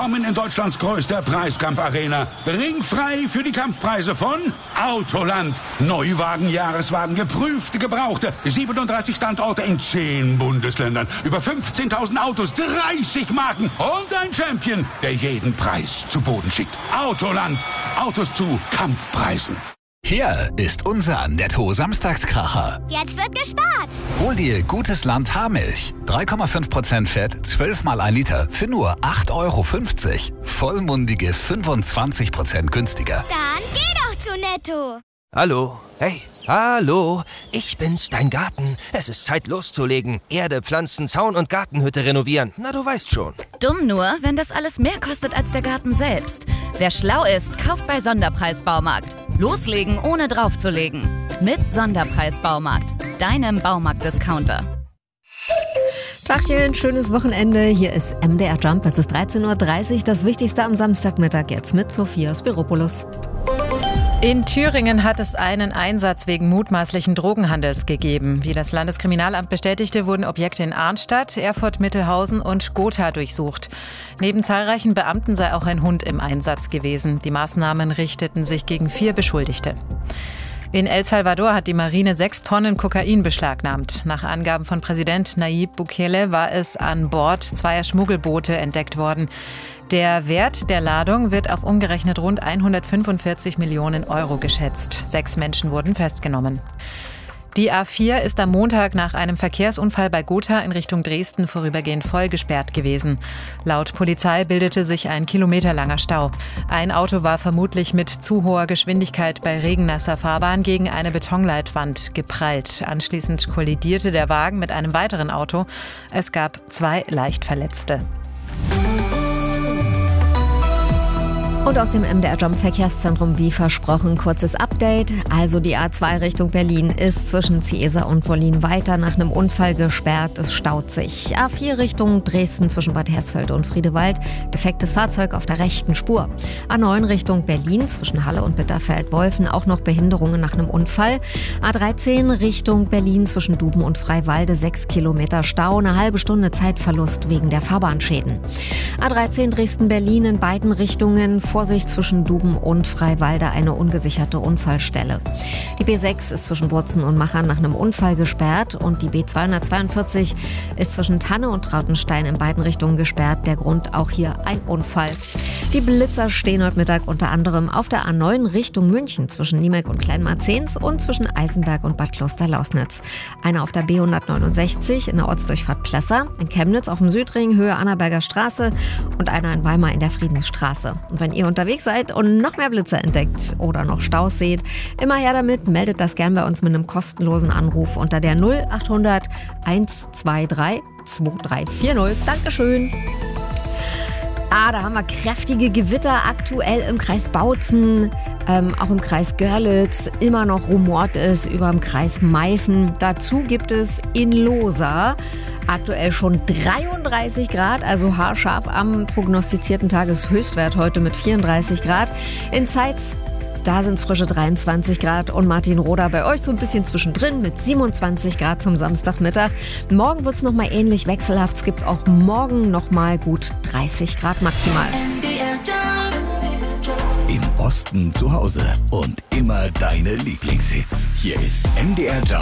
Willkommen in Deutschlands größter Preiskampfarena. Ringfrei für die Kampfpreise von Autoland. Neuwagen, Jahreswagen, geprüfte, gebrauchte. 37 Standorte in 10 Bundesländern. Über 15.000 Autos, 30 Marken und ein Champion, der jeden Preis zu Boden schickt. Autoland. Autos zu Kampfpreisen. Hier ist unser Netto-Samstagskracher. Jetzt wird gespart. Hol dir Gutes Land Haarmilch. 3,5% Fett, 12 mal 1 Liter für nur 8,50 €. Vollmundige 25% günstiger. Dann geh doch zu Netto. Hallo. Hey, hallo. Ich bin's, dein Garten. Es ist Zeit loszulegen. Erde, Pflanzen, Zaun und Gartenhütte renovieren. Na, du weißt schon. Dumm nur, wenn das alles mehr kostet als der Garten selbst. Wer schlau ist, kauft bei Sonderpreis-Baumarkt. Loslegen, ohne draufzulegen. Mit Sonderpreis-Baumarkt, deinem Baumarkt-Discounter. Tachchen, schönes Wochenende. Hier ist MDR Jump. Es ist 13:30 Uhr. Das Wichtigste am Samstagmittag jetzt mit Sophia Spiropoulos. In Thüringen hat es einen Einsatz wegen mutmaßlichen Drogenhandels gegeben. Wie das Landeskriminalamt bestätigte, wurden Objekte in Arnstadt, Erfurt-Mittelhausen und Gotha durchsucht. Neben zahlreichen Beamten sei auch ein Hund im Einsatz gewesen. Die Maßnahmen richteten sich gegen 4 Beschuldigte. In El Salvador hat die Marine 6 Tonnen Kokain beschlagnahmt. Nach Angaben von Präsident Nayib Bukele war es an Bord 2 Schmuggelboote entdeckt worden. Der Wert der Ladung wird auf umgerechnet rund 145 Millionen € geschätzt. 6 Menschen wurden festgenommen. Die A4 ist am Montag nach einem Verkehrsunfall bei Gotha in Richtung Dresden vorübergehend voll gesperrt gewesen. Laut Polizei bildete sich ein kilometerlanger Stau. Ein Auto war vermutlich mit zu hoher Geschwindigkeit bei regennasser Fahrbahn gegen eine Betonleitwand geprallt. Anschließend kollidierte der Wagen mit einem weiteren Auto. Es gab 2 Leichtverletzte. Und aus dem MDR Jump Verkehrszentrum wie versprochen, kurzes Update. Also die A2 Richtung Berlin ist zwischen Ciesa und Wollin weiter nach einem Unfall gesperrt. Es staut sich. A4 Richtung Dresden zwischen Bad Hersfeld und Friedewald. Defektes Fahrzeug auf der rechten Spur. A9 Richtung Berlin zwischen Halle und Bitterfeld-Wolfen auch noch Behinderungen nach einem Unfall. A13 Richtung Berlin zwischen Duben und Freiwalde 6 Kilometer Stau. Eine halbe Stunde Zeitverlust wegen der Fahrbahnschäden. A13 Dresden-Berlin in beiden Richtungen. Vorsicht zwischen Duben und Freiwalde, eine ungesicherte Unfallstelle. Die B6 ist zwischen Burzen und Machern nach einem Unfall gesperrt und die B242 ist zwischen Tanne und Trautenstein in beiden Richtungen gesperrt. Der Grund auch hier ein Unfall. Die Blitzer stehen heute Mittag unter anderem auf der A9 Richtung München zwischen Niemek und Kleinmarzens und zwischen Eisenberg und Bad Kloster-Lausnitz. Einer auf der B169 in der Ortsdurchfahrt Plesser, in Chemnitz auf dem Südring Höhe Annaberger Straße und einer in Weimar in der Friedensstraße. Und wenn ihr unterwegs seid und noch mehr Blitzer entdeckt oder noch Staus seht, immer her damit, meldet das gern bei uns mit einem kostenlosen Anruf unter der 0800 123 2340. Dankeschön. Da haben wir kräftige Gewitter aktuell im Kreis Bautzen, auch im Kreis Görlitz. Immer noch rumort es über dem Kreis Meißen. Dazu gibt es in Losa aktuell schon 33 Grad, also haarscharf am prognostizierten Tageshöchstwert heute mit 34 Grad. In Zeitz, da sind es frische 23 Grad und Martinroda bei euch so ein bisschen zwischendrin mit 27 Grad zum Samstagmittag. Morgen wird es nochmal ähnlich wechselhaft. Es gibt auch morgen nochmal gut 30 Grad maximal. Im Osten zu Hause und immer deine Lieblingshits. Hier ist MDR Jump.